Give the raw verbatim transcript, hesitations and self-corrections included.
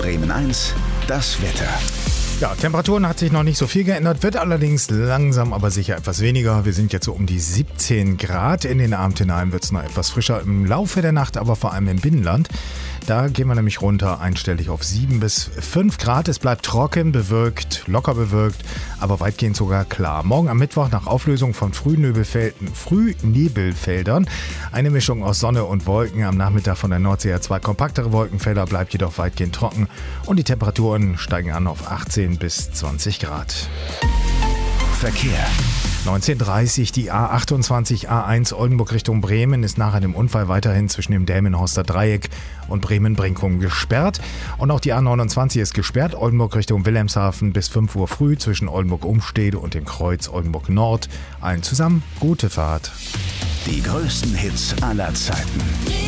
Bremen eins, das Wetter. Ja, Temperaturen hat sich noch nicht so viel geändert, wird allerdings langsam aber sicher etwas weniger. Wir sind jetzt so um die siebzehn Grad. In den Abend hinein wird es noch etwas frischer im Laufe der Nacht, aber vor allem im Binnenland. Da gehen wir nämlich runter einstellig auf sieben bis fünf Grad. Es bleibt trocken, bewölkt, locker bewölkt, aber weitgehend sogar klar. Morgen am Mittwoch nach Auflösung von Frühnebelfeldern, Frühnebelfeldern eine Mischung aus Sonne und Wolken. Am Nachmittag von der Nordsee her zwei kompaktere Wolkenfelder, bleibt jedoch weitgehend trocken und die Temperaturen steigen an auf achtzehn bis zwanzig Grad. Verkehr. neunzehn Uhr dreißig, die A achtundzwanzig A eins Oldenburg Richtung Bremen ist nach einem Unfall weiterhin zwischen dem Delmenhorster Dreieck und Bremen-Brinkum gesperrt. Und auch die A neunundzwanzig ist gesperrt, Oldenburg Richtung Wilhelmshaven bis fünf Uhr früh zwischen Oldenburg-Umstede und dem Kreuz Oldenburg Nord. Allen zusammen gute Fahrt. Die größten Hits aller Zeiten.